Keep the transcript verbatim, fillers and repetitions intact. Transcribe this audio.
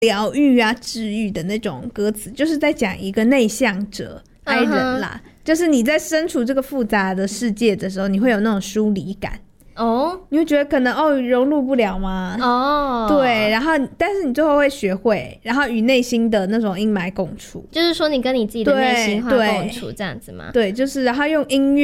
疗愈啊治愈的那种歌词，就是在讲一个内向者爱人啦、uh-huh. 就是你在身处这个复杂的世界的时候，你会有那种疏离感哦，oh. 你会觉得可能哦融入不了吗？哦、oh. 对，然后但是你最后会学会，然后与内心的那种阴霾共处， 就是说你跟你自己的内心话共处这样子吗？ 对，就是然后用音乐